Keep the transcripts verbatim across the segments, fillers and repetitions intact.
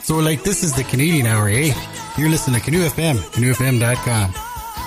So, like, this is the Canadian Hour, eh? You're listening to Canoe F M, canoe f m dot com.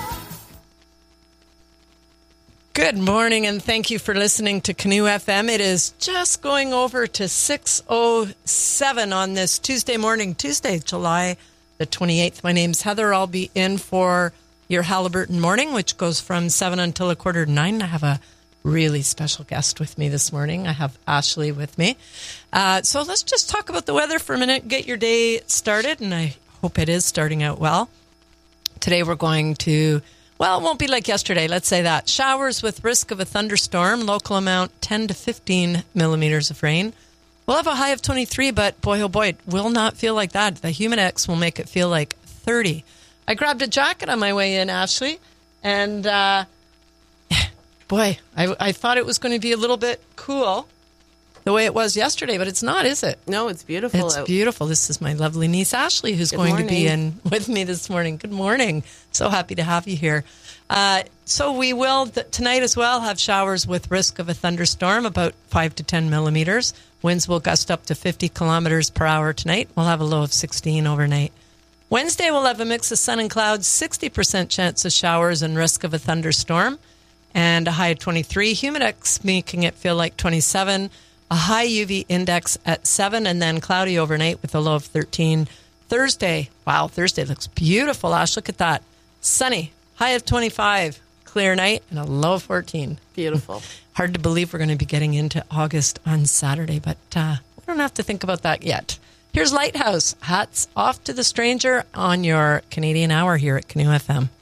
Good morning, and thank you for listening to Canoe F M. It is just going over to six oh seven on this Tuesday morning, Tuesday, July the twenty-eighth. My name's Heather. I'll be in for your Haliburton morning, which goes from seven until a quarter to nine. I have a really special guest with me this morning. I have Ashley with me. Uh, so let's just talk about the weather for a minute, get your day started, and I hope it is starting out well. Today we're going to, well, it won't be like yesterday, let's say that. Showers with risk of a thunderstorm, local amount ten to fifteen millimeters of rain. We'll have a high of twenty-three, but boy, oh boy, it will not feel like that. The Humidex will make it feel like thirty. I grabbed a jacket on my way in, Ashley, and uh, boy, I, I thought it was going to be a little bit cool the way it was yesterday, but it's not, is it? No, it's beautiful. It's beautiful. This is my lovely niece, Ashley, who's Good going morning. to be in with me this morning. Good morning. So happy to have you here. Uh, so we will, th- tonight as well, have showers with risk of a thunderstorm, about five to ten millimeters. Winds will gust up to fifty kilometers per hour tonight. We'll have a low of sixteen overnight. Wednesday, we'll have a mix of sun and clouds, sixty percent chance of showers and risk of a thunderstorm, and a high of twenty-three. Humidex making it feel like twenty-seven. A high U V index at seven, and then cloudy overnight with a low of thirteen. Thursday, wow, Thursday looks beautiful, Ash. Look at that. Sunny, high of twenty-five, clear night, and a low of fourteen. Beautiful. Hard to believe we're going to be getting into August on Saturday, but uh, we don't have to think about that yet. Here's Lighthouse. Hats off to the stranger on your Canadian Hour here at Canoe F M.